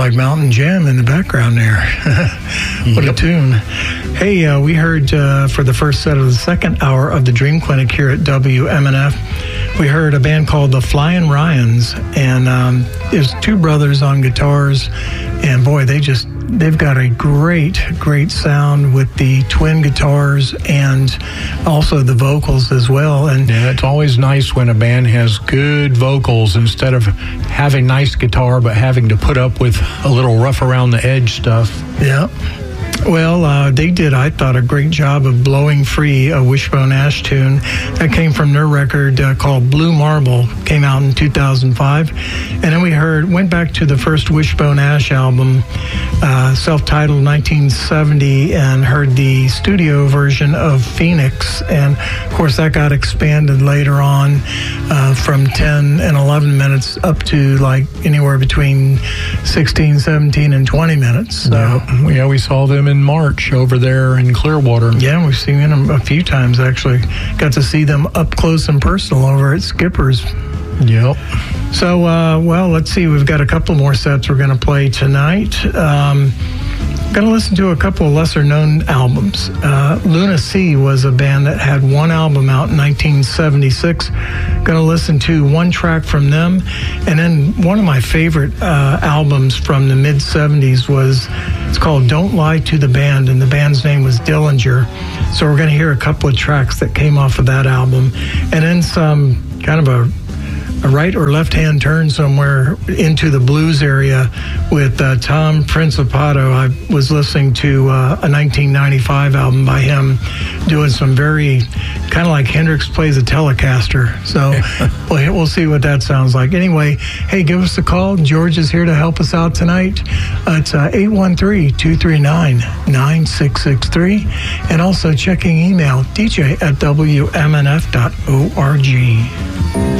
like Mountain Jam in the background there. What a tune. Hey, we heard for the first set of the second hour of the Dream Clinic here at WMNF, we heard a band called the Flying Ryans, and there's two brothers on guitars, and boy, they've got a great sound with the twin guitars and also the vocals as well. And yeah, it's always nice when a band has good vocals instead of having nice guitar but having to put up with a little rough around the edge stuff. Yeah. Well, they did, I thought, a great job of blowing free a Wishbone Ash tune that came from their record called Blue Marble, came out in 2005. And then we went back to the first Wishbone Ash album, self-titled 1970, and heard the studio version of Phoenix. And, of course, that got expanded later on from 10 and 11 minutes up to, like, anywhere between 16, 17, and 20 minutes. So, yeah, we saw them in March over there in Clearwater. Yeah, we've seen them a few times, actually. Got to see them up close and personal over at Skipper's. Yep. So, well, let's see. We've got a couple more sets we're going to play tonight. Going to listen to a couple of lesser-known albums. Luna Sea was a band that had one album out in 1976. Going to listen to one track from them. And then one of my favorite albums from the mid-70s it's called Don't Lie to the Band, and the band's name was Dillinger. So we're going to hear a couple of tracks that came off of that album. And then some kind of a right or left-hand turn somewhere into the blues area with Tom Principato. I was listening to a 1995 album by him doing some very kind of like Hendrix plays a Telecaster. So we'll see what that sounds like. Anyway, hey, give us a call. George is here to help us out tonight. It's 813-239-9663. And also checking email, dj@wmnf.org.